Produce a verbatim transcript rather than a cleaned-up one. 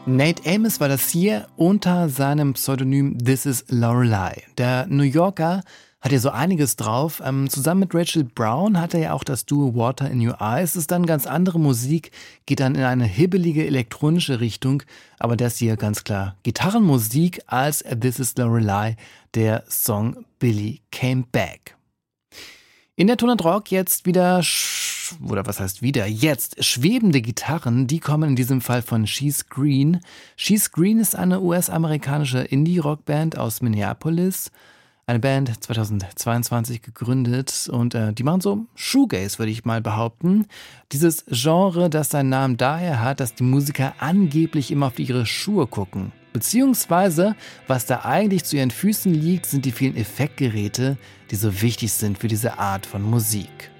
Nate Amos war das hier unter seinem Pseudonym This Is Lorelei. Der New Yorker hat ja so einiges drauf. Ähm, zusammen mit Rachel Brown hat er ja auch das Duo Water in Your Eyes. Das ist dann ganz andere Musik, geht dann in eine hibbelige elektronische Richtung. Aber das hier ganz klar Gitarrenmusik als This Is Lorelei, der Song Billy Came Back. In der Ton und Rock jetzt wieder, sch- oder was heißt wieder, jetzt schwebende Gitarren, die kommen in diesem Fall von She's Green. She's Green ist eine U S-amerikanische Indie-Rock-Band aus Minneapolis. Eine Band zweitausendzweiundzwanzig gegründet und äh, die machen so Shoegaze, würde ich mal behaupten. Dieses Genre, das seinen Namen daher hat, dass die Musiker angeblich immer auf ihre Schuhe gucken. Beziehungsweise, was da eigentlich zu ihren Füßen liegt, sind die vielen Effektgeräte, die so wichtig sind für diese Art von Musik.